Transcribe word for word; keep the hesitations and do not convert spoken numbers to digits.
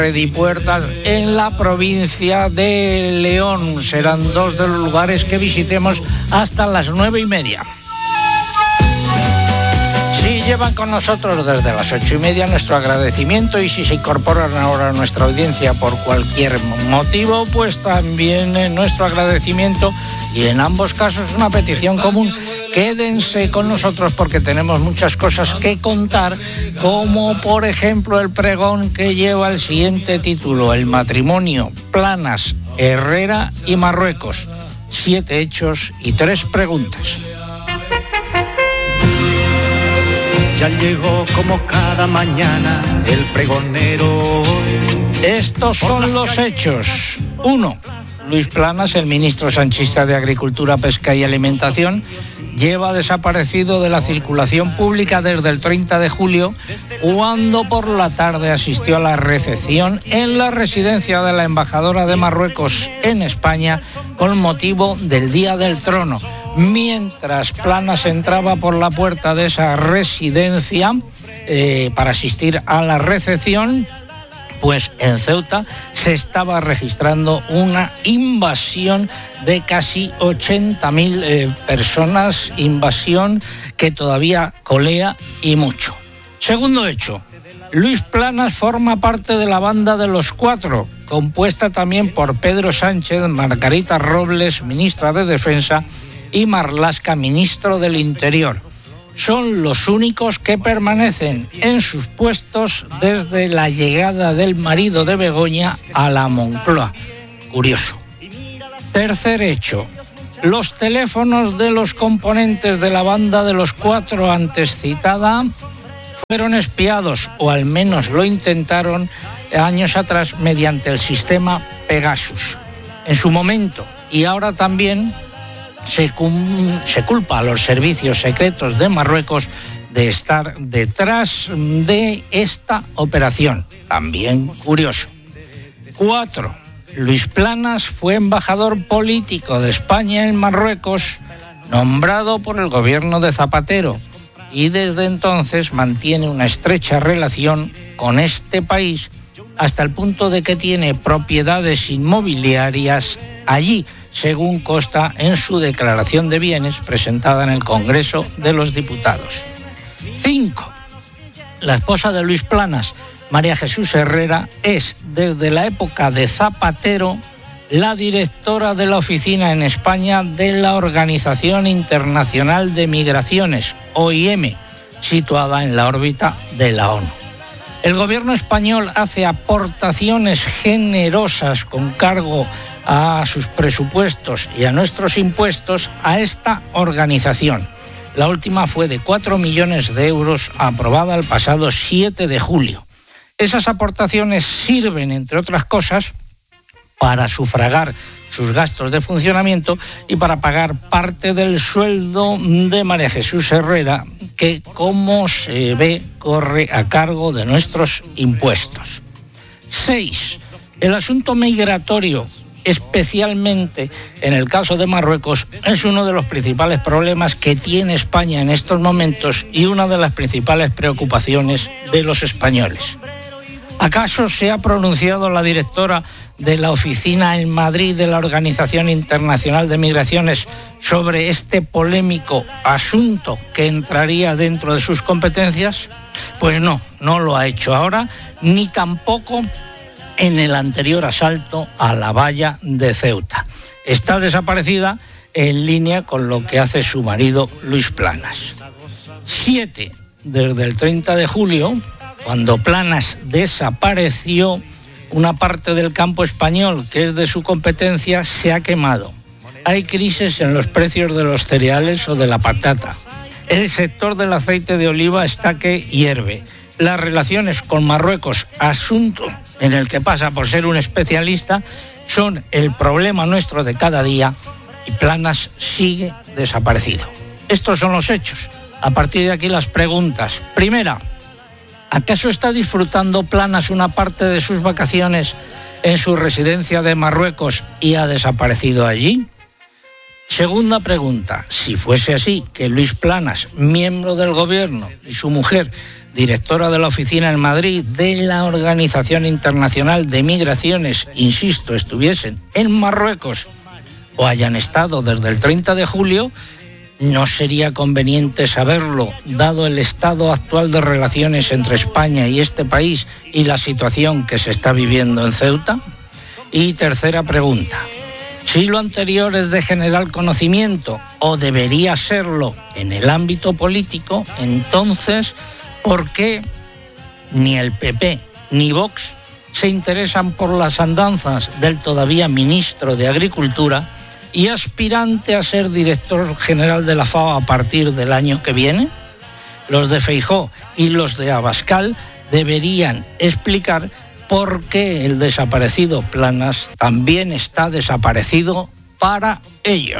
Puertas en la provincia de León. Serán dos de los lugares que visitemos hasta las nueve y media. Si llevan con nosotros desde las ocho y media, nuestro agradecimiento, y si se incorporan ahora a nuestra audiencia por cualquier motivo, pues también nuestro agradecimiento, y en ambos casos una petición común: quédense con nosotros porque tenemos muchas cosas que contar, como por ejemplo el pregón que lleva el siguiente título: el matrimonio Planas, Herrera y Marruecos, siete hechos y tres preguntas. Ya llegó como cada mañana el pregonero. Estos son los hechos. Uno. Luis Planas, el ministro sanchista de Agricultura, Pesca y Alimentación, lleva desaparecido de la circulación pública desde el treinta de julio, cuando por la tarde asistió a la recepción en la residencia de la embajadora de Marruecos en España con motivo del Día del Trono. Mientras Planas entraba por la puerta de esa residencia eh, para asistir a la recepción, pues en Ceuta se estaba registrando una invasión de casi ochenta mil eh, personas, invasión que todavía colea y mucho. Segundo hecho, Luis Planas forma parte de la banda de los cuatro, compuesta también por Pedro Sánchez, Margarita Robles, ministra de Defensa, y Marlaska, ministro del Interior. Son los únicos que permanecen en sus puestos desde la llegada del marido de Begoña a la Moncloa. Curioso. Tercer hecho. Los teléfonos de los componentes de la banda de los cuatro antes citada fueron espiados, o al menos lo intentaron años atrás, mediante el sistema Pegasus. En su momento, y ahora también, Se, cum, se culpa a los servicios secretos de Marruecos de estar detrás de esta operación. También curioso. Cuatro. Luis Planas fue embajador político de España en Marruecos, nombrado por el gobierno de Zapatero, y desde entonces mantiene una estrecha relación con este país, hasta el punto de que tiene propiedades inmobiliarias allí, según consta en su declaración de bienes presentada en el Congreso de los Diputados. Cinco. La esposa de Luis Planas, María Jesús Herrera, es desde la época de Zapatero la directora de la oficina en España de la Organización Internacional de Migraciones, O I M, situada en la órbita de la ONU. El gobierno español hace aportaciones generosas con cargo a sus presupuestos y a nuestros impuestos a esta organización. La última fue de cuatro millones de euros, aprobada el pasado siete de julio. Esas aportaciones sirven, entre otras cosas, para sufragar sus gastos de funcionamiento y para pagar parte del sueldo de María Jesús Herrera, que, como se ve, corre a cargo de nuestros impuestos. Seis. El asunto migratorio, especialmente en el caso de Marruecos, es uno de los principales problemas que tiene España en estos momentos y una de las principales preocupaciones de los españoles. ¿Acaso se ha pronunciado la directora de la oficina en Madrid de la Organización Internacional de Migraciones sobre este polémico asunto que entraría dentro de sus competencias? Pues no, no lo ha hecho ahora, ni tampoco en el anterior asalto a la valla de Ceuta. Está desaparecida, en línea con lo que hace su marido Luis Planas. Siete. Desde el treinta de julio, cuando Planas desapareció, una parte del campo español que es de su competencia se ha quemado. Hay crisis en los precios de los cereales o de la patata. El sector del aceite de oliva está que hierve. Las relaciones con Marruecos, asunto en el que pasa por ser un especialista, son el problema nuestro de cada día, y Planas sigue desaparecido. Estos son los hechos. A partir de aquí las preguntas. Primera, ¿acaso está disfrutando Planas una parte de sus vacaciones en su residencia de Marruecos y ha desaparecido allí? Segunda pregunta, si fuese así, que Luis Planas, miembro del gobierno, y su mujer directora de la oficina en Madrid de la Organización Internacional de Migraciones, insisto, estuviesen en Marruecos o hayan estado desde el treinta de julio, ¿no sería conveniente saberlo, dado el estado actual de relaciones entre España y este país y la situación que se está viviendo en Ceuta? Y tercera pregunta, si lo anterior es de general conocimiento o debería serlo en el ámbito político, entonces, ¿por qué ni el P P ni Vox se interesan por las andanzas del todavía ministro de Agricultura y aspirante a ser director general de la FAO a partir del año que viene? Los de Feijóo y los de Abascal deberían explicar por qué el desaparecido Planas también está desaparecido para ellos.